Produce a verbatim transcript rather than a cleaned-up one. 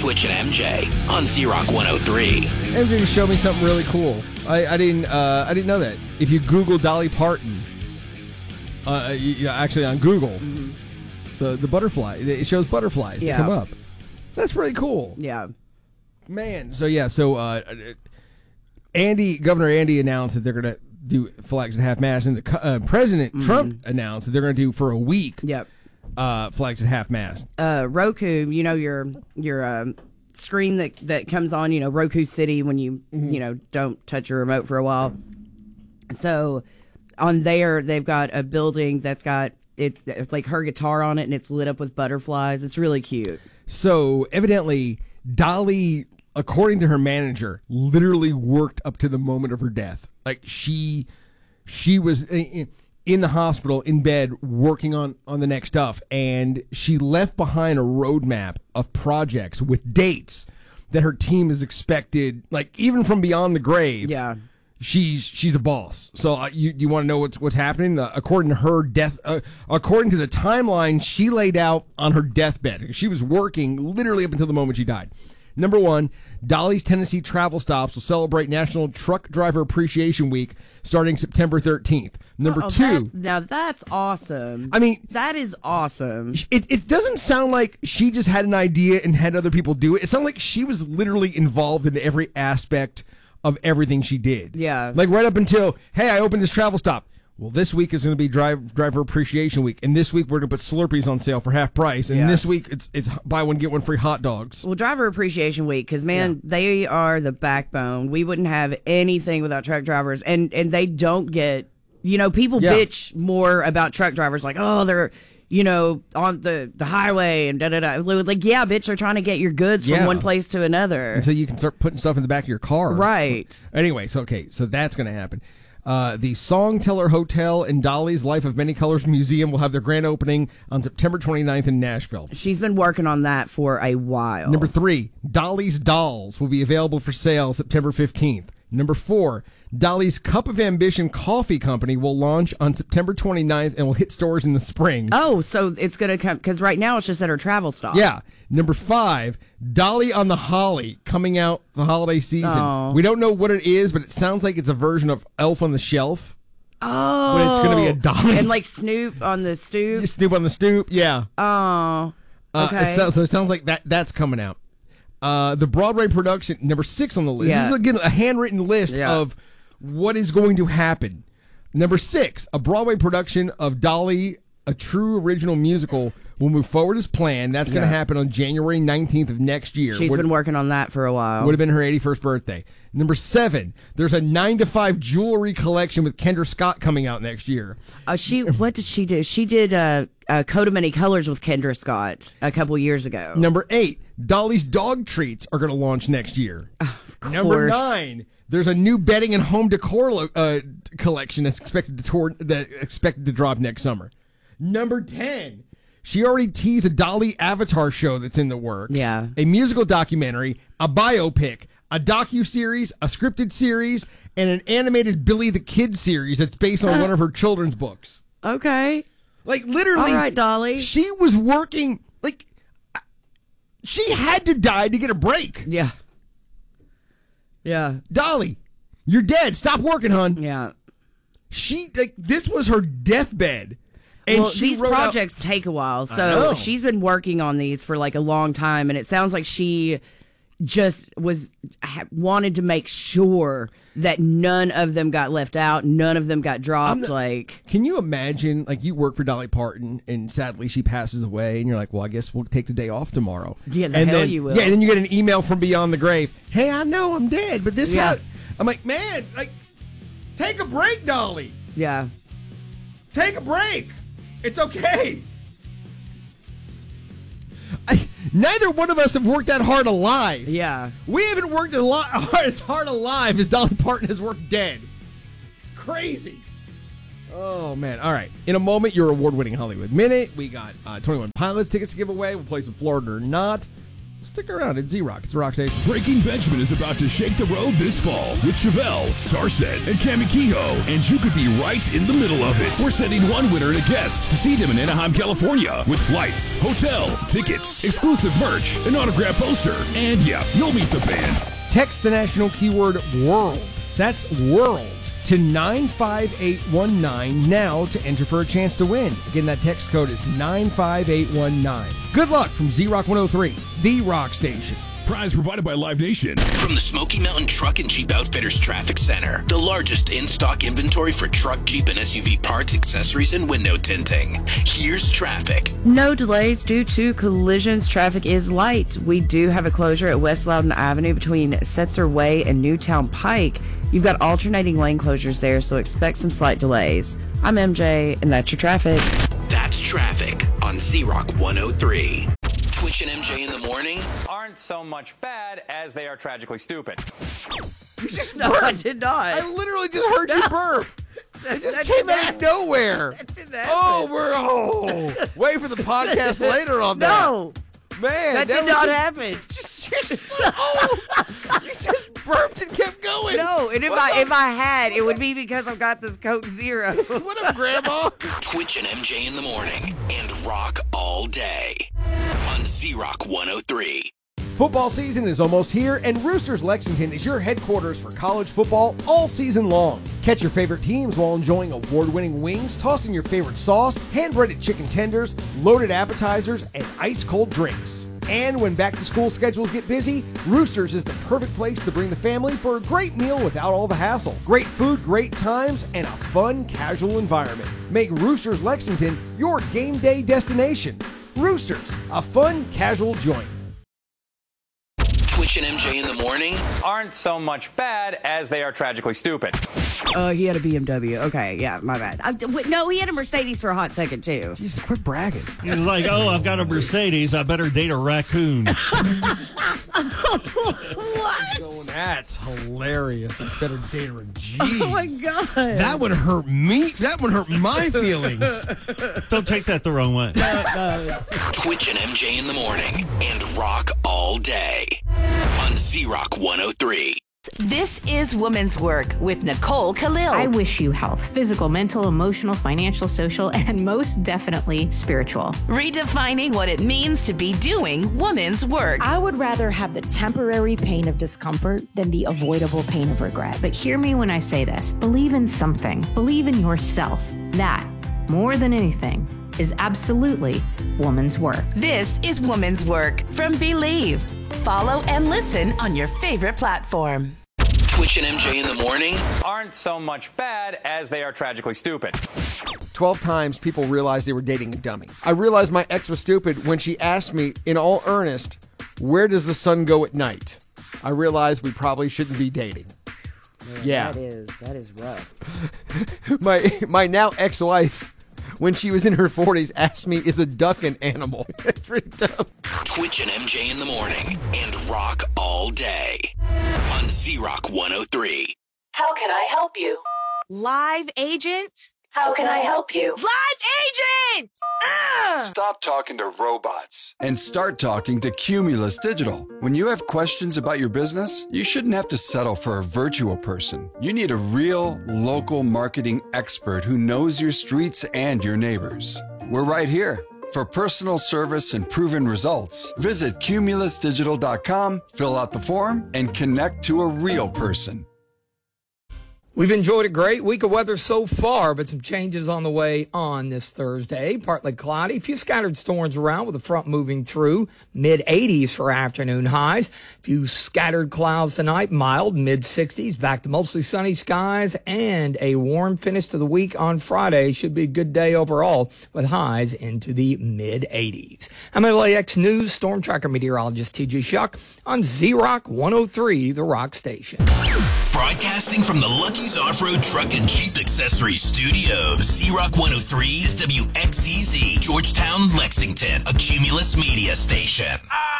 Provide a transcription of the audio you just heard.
Twitch and M J on Z-Rock one oh three. M J showed me something really cool. I, I didn't uh, I didn't know that. If you Google Dolly Parton, uh, yeah, actually on Google, mm-hmm. the the butterfly, it shows butterflies yeah. that come up. That's pretty cool. Yeah, man. So yeah, so uh, Andy, Governor Andy announced that they're going to do flags at half mast, and the uh, President mm-hmm. Trump announced that they're going to do for a week. Yep. Uh, flags at half mast. Uh, Roku, you know your your um, screen that, that comes on, you know, Roku City when you mm-hmm. you know don't touch your remote for a while. So on there they've got a building that's got it like her guitar on it, and it's lit up with butterflies. It's really cute. So evidently Dolly, according to her manager, literally worked up to the moment of her death. Like she she was in, in the hospital, in bed, working on, on the next stuff, and she left behind a roadmap of projects with dates that her team is expected, like even from beyond the grave. Yeah, she's she's a boss. So uh, you you want to know what's what's happening? Uh, according to her death, uh, according to the timeline she laid out on her deathbed, she was working literally up until the moment she died. Number one, Dolly's Tennessee travel stops will celebrate National Truck Driver Appreciation Week starting September thirteenth. Number oh, two. That's, now that's awesome. I mean, that is awesome. It, it doesn't sound like she just had an idea and had other people do it. It sounds like she was literally involved in every aspect of everything she did. Yeah. Like right up until, hey, I opened this travel stop. Well, this week is going to be drive, Driver Appreciation Week, and this week we're going to put Slurpees on sale for half price, and yeah. this week it's it's buy one, get one free hot dogs. Well, Driver Appreciation Week, because, man, yeah. they are the backbone. We wouldn't have anything without truck drivers, and, and they don't get, you know, people yeah. bitch more about truck drivers, like, oh, they're, you know, on the, the highway, and da-da-da. Like, yeah, bitch, they're trying to get your goods yeah. from one place to another. Until you can start putting stuff in the back of your car. Right. Anyway, so, okay, so that's going to happen. Uh, the Songteller Hotel and Dolly's Life of Many Colors Museum will have their grand opening on September twenty-ninth in Nashville. She's been working on that for a while. Number three, Dolly's Dolls will be available for sale September fifteenth. Number four, Dolly's Cup of Ambition Coffee Company will launch on September twenty-ninth and will hit stores in the spring. Oh, so it's going to come, because right now it's just at her travel stop. Yeah. Number five, Dolly on the Holly, coming out the holiday season. Oh. We don't know what it is, but it sounds like it's a version of Elf on the Shelf. Oh. But it's going to be a Dolly. And like Snoop on the stoop. Snoop on the stoop, yeah. Oh. Okay. Uh, so, so it sounds like that that's coming out. Uh, the Broadway production, number six on the list. Yeah. This is, again, a handwritten list yeah. of what is going to happen. Number six, a Broadway production of Dolly, a true original musical, will move forward as planned. That's going to yeah. happen on January nineteenth of next year. She's would, been working on that for a while. Would have been her eighty-first birthday. Number seven, there's a nine to five jewelry collection with Kendra Scott coming out next year. Uh, she What did she do? She did uh, a Coat of Many Colors with Kendra Scott a couple years ago. Number eight, Dolly's dog treats are going to launch next year. Oh, of course. Number nine, there's a new bedding and home decor lo- uh, collection that's expected to tour- that expected to drop next summer. Number ten, she already teased a Dolly Avatar show that's in the works. Yeah. A musical documentary, a biopic, a docu-series, a scripted series, and an animated Billy the Kid series that's based on one of her children's books. Okay. Like, literally. All right, Dolly. She was working, like, she had to die to get a break. Yeah. Yeah. Dolly, you're dead. Stop working, hon. Yeah. She, like, this was her deathbed. And well, she these wrote projects out, take a while, so she's been working on these for like a long time, and it sounds like she just was ha, wanted to make sure that none of them got left out, none of them got dropped. Not, like, can you imagine? Like, you work for Dolly Parton, and sadly she passes away, and you're like, "Well, I guess we'll take the day off tomorrow." Yeah, the and hell then, you will. Yeah, and then you get an email from beyond the grave. Hey, I know I'm dead, but this. Yeah. How, I'm like, man, like, take a break, Dolly. Yeah. Take a break. It's okay. I, neither one of us have worked that hard alive. Yeah. We haven't worked a lot, as hard alive as Dolly Parton has worked dead. Crazy. Oh, man. All right. In a moment, your award-winning Hollywood Minute. We got uh, twenty-one Pilots tickets to give away. We'll play some Florida or Not. Stick around. It's Z-Rock. It's the Rock Station. Breaking Benjamin is about to shake the road this fall with Chevelle, Starset, and Cami Kehoe, and you could be right in the middle of it. We're sending one winner and a guest to see them in Anaheim, California, with flights, hotel, tickets, exclusive merch, an autograph poster, and yeah, you'll meet the band. Text the national keyword WORLD. That's WORLD to nine five eight one nine now to enter for a chance to win. Again, that text code is nine five eight one nine. Good luck from Z-Rock one oh three, the Rock Station. Prize provided by Live Nation. From the Smoky Mountain Truck and Jeep Outfitters Traffic Center, the largest in-stock inventory for truck, Jeep, and S U V parts, accessories, and window tinting. Here's traffic. No delays due to collisions. Traffic is light. We do have a closure at West Loudon Avenue between Setzer Way and Newtown Pike. You've got alternating lane closures there, so expect some slight delays. I'm M J, and that's your traffic. That's traffic on Z-Rock one oh three. Twitch and M J in the morning aren't so much bad as they are tragically stupid. You just No, burped. I did not. I literally just heard you burp. It just That came did out of nowhere. That didn't happen. Oh, we're oh. Wait for the podcast later on that. No, Man, that, that did was not just- happen. Just, you're so old. You just burped and kept going. No, and if What's I up? if I had, it would be because I've got this Coke Zero. What up, Grandma? Twitch and M J in the morning and rock all day on Z-Rock one oh three. Football season is almost here, and Roosters Lexington is your headquarters for college football all season long. Catch your favorite teams while enjoying award-winning wings, tossing your favorite sauce, hand-breaded chicken tenders, loaded appetizers, and ice-cold drinks. And when back-to-school schedules get busy, Roosters is the perfect place to bring the family for a great meal without all the hassle. Great food, great times, and a fun, casual environment. Make Roosters Lexington your game day destination. Roosters, a fun, casual joint. Twitch and M J in the morning Aren't so much bad as they are tragically stupid. Uh, he had a B M W. Okay, yeah, my bad. I, w- no, he had a Mercedes for a hot second too. Jesus, quit bragging. He's like, oh, I've got a Mercedes. I better date a raccoon. What? That's hilarious. Better date her. Jeez. Oh my god. That would hurt me. That would hurt my feelings. Don't take that the wrong way. Twitch and M J in the morning and rock all day on Z-Rock one oh three. This is Woman's Work with Nicole Khalil. I wish you health, physical, mental, emotional, financial, social, and most definitely spiritual. Redefining what it means to be doing woman's work. I would rather have the temporary pain of discomfort than the avoidable pain of regret. But hear me when I say this. Believe in something. Believe in yourself. That, more than anything, is absolutely woman's work. This is Woman's Work from Believe. Follow and listen on your favorite platform. Twitch and M J in the morning Aren't so much bad as they are tragically stupid. twelve times people realized they were dating a dummy. I realized my ex was stupid when she asked me, in all earnest, where does the sun go at night? I realized we probably shouldn't be dating. Yeah. That is that is rough. my my now ex-wife, when she was in her forties, asked me, is a duck an animal? It's pretty dumb. Twitch and M J in the morning and rock all day on Z-Rock one oh three. How can I help you? Live agent? How can I help you? Live agent! Ah! Stop talking to robots and start talking to Cumulus Digital. When you have questions about your business, you shouldn't have to settle for a virtual person. You need a real, local marketing expert who knows your streets and your neighbors. We're right here. For personal service and proven results, visit cumulus digital dot com, fill out the form, and connect to a real person. We've enjoyed a great week of weather so far, but some changes on the way on this Thursday. Partly cloudy, a few scattered storms around with the front moving through. mid eighties for afternoon highs. A few scattered clouds tonight, mild, mid sixties. Back to mostly sunny skies and a warm finish to the week on Friday. Should be a good day overall with highs into the mid eighties. I'm L A X News Storm Tracker meteorologist T J Shuck on Z-Rock one oh three, the Rock Station. Broadcasting from the Lucky's Off-Road Truck and Jeep Accessories Studios. Z-Rock one oh three is W X Z Z, Georgetown, Lexington, a Cumulus media station.